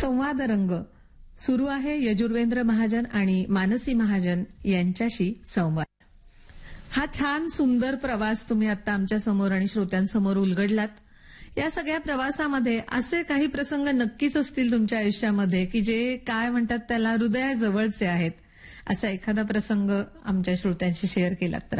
संवाद रंग सुरू आहे. यजुर्वेंद्र महाजन आणि मानसी महाजन यांच्याशी संवाद. हा छान सुंदर प्रवास तुम्ही आता आमच्या समोर आणि श्रोत्यांसमोर उलगडलात. या सगळ्या प्रवासामध्ये असे काही प्रसंग नक्कीच असतील तुमच्या आयुष्यामध्ये की जे काय म्हणतात त्याला हृदयाजवळचे आहेत. असा एखादा प्रसंग आमच्या श्रोत्यांशी शेअर केलात तर